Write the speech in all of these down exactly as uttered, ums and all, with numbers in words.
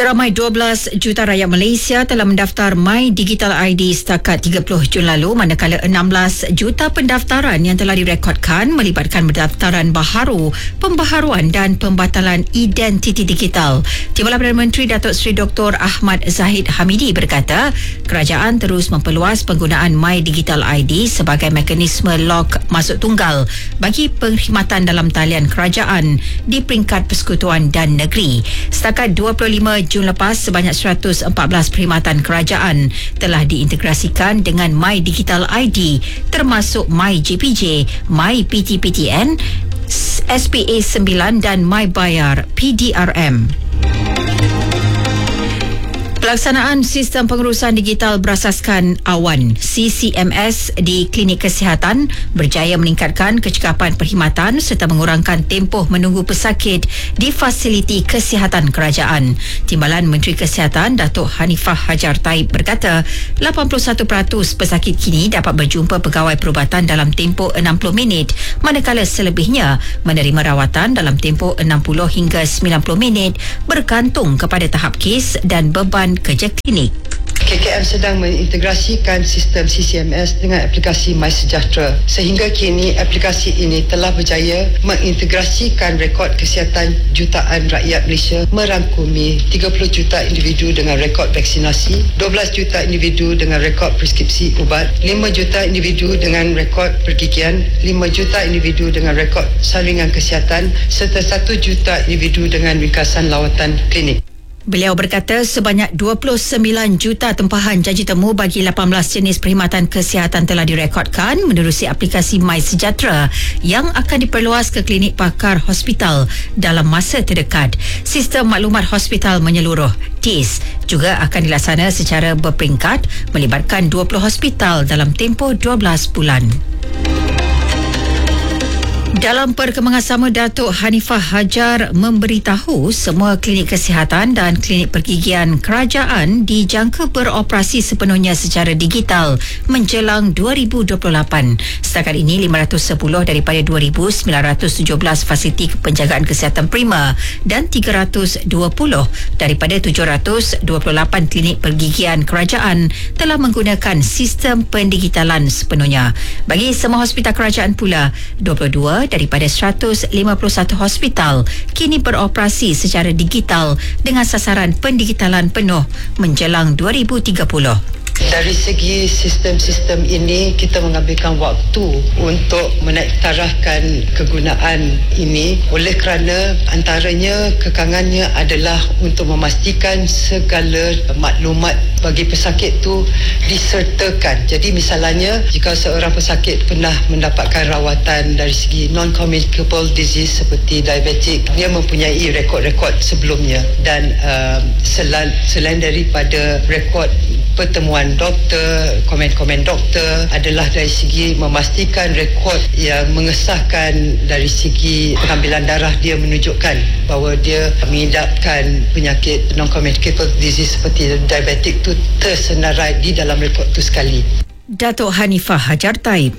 Seramai dua belas juta rakyat Malaysia telah mendaftar My Digital I D setakat tiga puluh Jun lalu, manakala enam belas juta pendaftaran yang telah direkodkan melibatkan pendaftaran baharu, pembaharuan dan pembatalan identiti digital. Timbalan Perdana Menteri Datuk Seri Doktor Ahmad Zahid Hamidi berkata, kerajaan terus memperluas penggunaan My Digital I D sebagai mekanisme log masuk tunggal bagi perkhidmatan dalam talian kerajaan di peringkat persekutuan dan negeri. Setakat dua puluh lima Jun lepas, sebanyak seratus empat belas perkhidmatan kerajaan telah diintegrasikan dengan My Digital I D, termasuk My J P J, My P T P T N, S P A sembilan dan My Bayar P D R M. Pelaksanaan Sistem Pengurusan Digital Berasaskan Awan C C M S di klinik kesihatan berjaya meningkatkan kecekapan perkhidmatan serta mengurangkan tempoh menunggu pesakit di fasiliti kesihatan kerajaan. Timbalan Menteri Kesihatan Datuk Hanifah Hajar Taib berkata, lapan puluh satu peratus pesakit kini dapat berjumpa pegawai perubatan dalam tempoh enam puluh minit, manakala selebihnya menerima rawatan dalam tempoh enam puluh hingga sembilan puluh minit bergantung kepada tahap kes dan beban kerja klinik. K K M sedang mengintegrasikan sistem C C M S dengan aplikasi MySejahtera, sehingga kini aplikasi ini telah berjaya mengintegrasikan rekod kesihatan jutaan rakyat Malaysia, merangkumi tiga puluh juta individu dengan rekod vaksinasi, dua belas juta individu dengan rekod preskripsi ubat, lima juta individu dengan rekod pergigian, lima juta individu dengan rekod saringan kesihatan serta satu juta individu dengan ringkasan lawatan klinik. Beliau berkata sebanyak dua puluh sembilan juta tempahan janji temu bagi lapan belas jenis perkhidmatan kesihatan telah direkodkan menerusi aplikasi MySejahtera yang akan diperluas ke klinik pakar hospital dalam masa terdekat. Sistem maklumat hospital menyeluruh T I S juga akan dilaksana secara berperingkat melibatkan dua puluh hospital dalam tempoh dua belas bulan. Dalam perkembangan sama, Datuk Hanifah Hajar memberitahu semua klinik kesihatan dan klinik pergigian kerajaan dijangka beroperasi sepenuhnya secara digital menjelang dua ribu dua puluh lapan. Setakat ini, lima ratus sepuluh daripada dua ribu sembilan ratus tujuh belas fasiliti penjagaan kesihatan prima dan tiga ratus dua puluh daripada tujuh ratus dua puluh lapan klinik pergigian kerajaan telah menggunakan sistem pendigitalan sepenuhnya. Bagi semua hospital kerajaan pula, dua puluh dua daripada seratus lima puluh satu hospital kini beroperasi secara digital dengan sasaran pendigitalan penuh menjelang dua ribu tiga puluh. Dari segi sistem-sistem ini, kita mengambilkan waktu untuk menaiktarafkan kegunaan ini oleh kerana antaranya kekangannya adalah untuk memastikan segala maklumat bagi pesakit itu disertakan. Jadi misalnya, jika seorang pesakit pernah mendapatkan rawatan dari segi non-communicable disease seperti diabetik, dia mempunyai rekod-rekod sebelumnya, dan uh, selain, selain daripada rekod pertemuan doktor, komen-komen doktor adalah dari segi memastikan rekod yang mengesahkan dari segi pengambilan darah dia menunjukkan bahawa dia mengidapkan penyakit non-communicable disease seperti diabetik itu tersenarai di dalam rekod itu sekali. Datuk Hanifah Hajar Taib.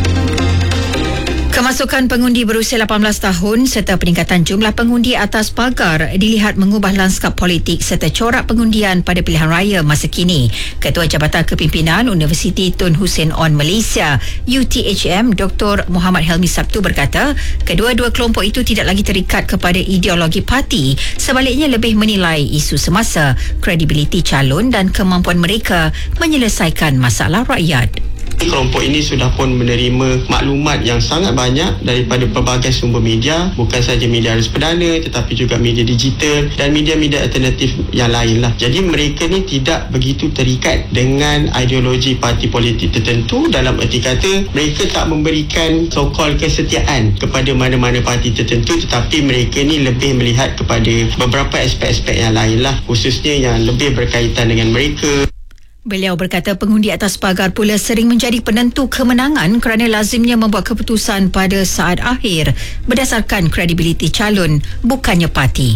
Kemasukan pengundi berusia lapan belas tahun serta peningkatan jumlah pengundi atas pagar dilihat mengubah lanskap politik serta corak pengundian pada pilihan raya masa kini. Ketua Jabatan Kepimpinan Universiti Tun Hussein On Malaysia U T H M Doktor Muhammad Helmi Sabtu berkata, kedua-dua kelompok itu tidak lagi terikat kepada ideologi parti, sebaliknya lebih menilai isu semasa, kredibiliti calon dan kemampuan mereka menyelesaikan masalah rakyat. Kelompok ini sudah pun menerima maklumat yang sangat banyak daripada pelbagai sumber media, bukan sahaja media arus perdana tetapi juga media digital dan media-media alternatif yang lain lah. Jadi mereka ni tidak begitu terikat dengan ideologi parti politik tertentu, dalam erti kata mereka tak memberikan so-called kesetiaan kepada mana-mana parti tertentu, tetapi mereka ni lebih melihat kepada beberapa aspek-aspek yang lain lah, khususnya yang lebih berkaitan dengan mereka. Beliau berkata pengundi atas pagar pula sering menjadi penentu kemenangan kerana lazimnya membuat keputusan pada saat akhir berdasarkan kredibiliti calon, bukannya parti.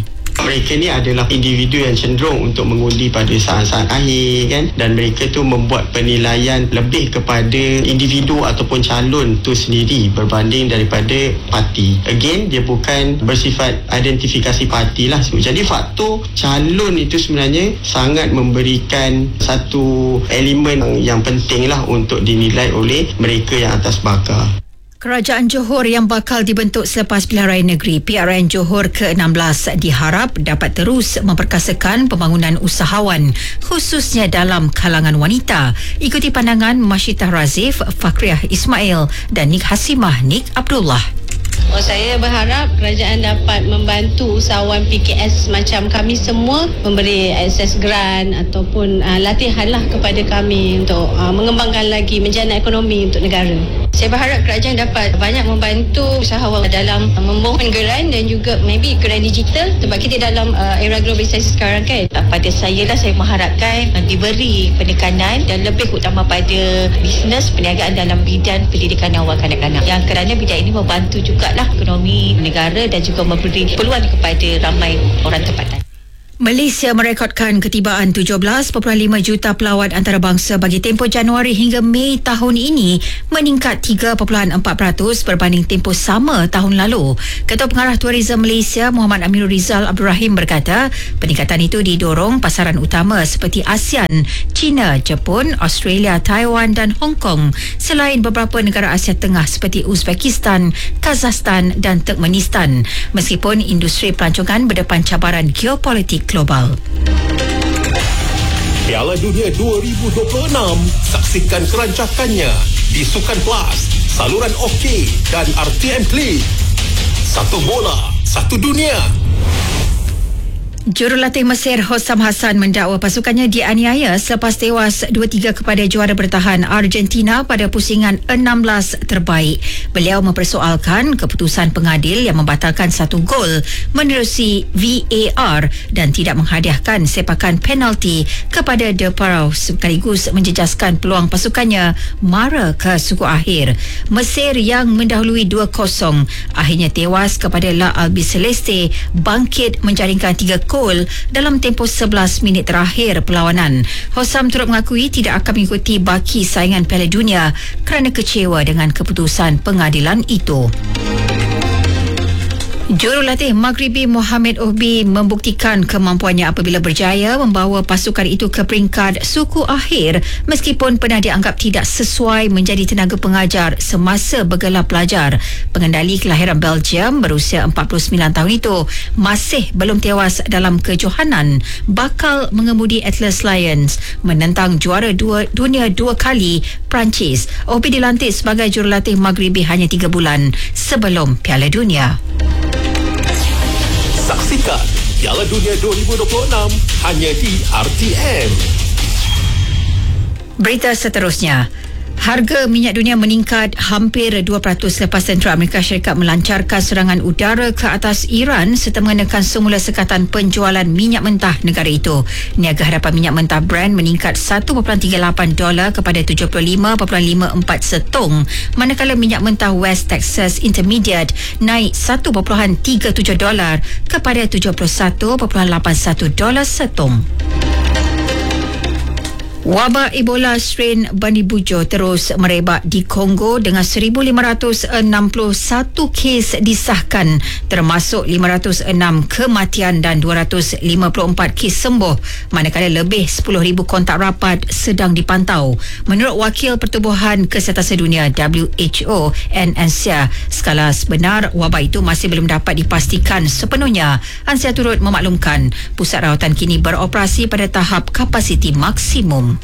mereka ni adalah individu yang cenderung untuk mengundi pada saat-saat akhir kan, dan mereka tu membuat penilaian lebih kepada individu ataupun calon tu sendiri berbanding daripada parti. Again, dia bukan bersifat identifikasi parti lah. Jadi faktor calon itu sebenarnya sangat memberikan satu elemen yang penting lah untuk dinilai oleh mereka yang atas bakar. Kerajaan Johor yang bakal dibentuk selepas pilihan raya negeri, P R N Johor ke enam belas diharap dapat terus memperkasakan pembangunan usahawan, khususnya dalam kalangan wanita. Ikuti pandangan Masyitah Razif, Fakriah Ismail dan Nik Hasimah Nik Abdullah. Oh, saya berharap kerajaan dapat membantu usahawan P K S macam kami semua, memberi akses grant ataupun uh, latihan lah kepada kami untuk uh, mengembangkan lagi menjana ekonomi untuk negara. Saya berharap kerajaan dapat banyak membantu usahawan dalam uh, memohon grant dan juga maybe grant digital, sebab kita dalam uh, era globalisasi sekarang kan. Pada saya lah, saya mengharapkan uh, diberi penekanan dan lebih utama pada bisnes perniagaan dalam bidang pendidikan awal kanak-kanak, yang kerana bidang ini membantu juga ekonomi negara dan juga memberi peluang kepada ramai orang tempatan. Malaysia merekodkan ketibaan tujuh belas perpuluhan lima juta pelawat antarabangsa bagi tempoh Januari hingga Mei tahun ini, meningkat tiga perpuluhan empat peratus berbanding tempoh sama tahun lalu. Ketua Pengarah Tourism Malaysia Muhammad Amirul Rizal Abdul Rahim berkata, peningkatan itu didorong pasaran utama seperti ASEAN, China, Jepun, Australia, Taiwan dan Hong Kong, selain beberapa negara Asia Tengah seperti Uzbekistan, Kazakhstan dan Turkmenistan. Meskipun industri pelancongan berdepan cabaran geopolitik global. Piala Dunia dua ribu dua puluh enam, saksikan kerancakannya di Sukan Plus, saluran OK dan R T M Klik. Satu bola, satu dunia. Jurulatih Mesir Hossam Hassan mendakwa pasukannya dianiaya selepas tewas dua tiga kepada juara bertahan Argentina pada pusingan enam belas terbaik. Beliau mempersoalkan keputusan pengadil yang membatalkan satu gol menerusi V A R dan tidak menghadiahkan sepakan penalti kepada De Paul, sekaligus menjejaskan peluang pasukannya mara ke suku akhir. Mesir yang mendahului dua kosong akhirnya tewas kepada La Albiceleste, bangkit menjaringkan tiga gol dalam tempoh sebelas minit terakhir perlawanan. Hossam turut mengakui tidak akan mengikuti baki saingan Piala Dunia kerana kecewa dengan keputusan pengadilan itu. Jurulatih Maghribi Mohamed Ohbi membuktikan kemampuannya apabila berjaya membawa pasukan itu ke peringkat suku akhir meskipun pernah dianggap tidak sesuai menjadi tenaga pengajar semasa bergelar pelajar. Pengendali kelahiran Belgium berusia empat puluh sembilan tahun itu masih belum tewas dalam kejohanan bakal mengemudi Atlas Lions menentang juara dua, dunia dua kali Perancis. Ohbi dilantik sebagai jurulatih Maghribi hanya tiga bulan sebelum Piala Dunia. Saksikan Piala Dunia dua ribu dua puluh enam hanya di R T M. Berita seterusnya. Harga minyak dunia meningkat hampir dua peratus selepas tentera Amerika Syarikat melancarkan serangan udara ke atas Iran serta mengenakan semula sekatan penjualan minyak mentah negara itu. Niaga hadapan minyak mentah Brent meningkat satu perpuluhan tiga lapan dolar kepada tujuh puluh lima perpuluhan lima empat setong, manakala minyak mentah West Texas Intermediate naik satu perpuluhan tiga tujuh dolar kepada tujuh puluh satu perpuluhan lapan satu dolar setong. Wabak Ebola strain Bani Bujo terus merebak di Kongo dengan seribu lima ratus enam puluh satu kes disahkan, termasuk lima ratus enam kematian dan dua ratus lima puluh empat kes sembuh, manakala lebih sepuluh ribu kontak rapat sedang dipantau. Menurut Wakil Pertubuhan Kesihatan Sedunia W H O N Ansia, skala sebenar wabak itu masih belum dapat dipastikan sepenuhnya. Ansia turut memaklumkan pusat rawatan kini beroperasi pada tahap kapasiti maksimum.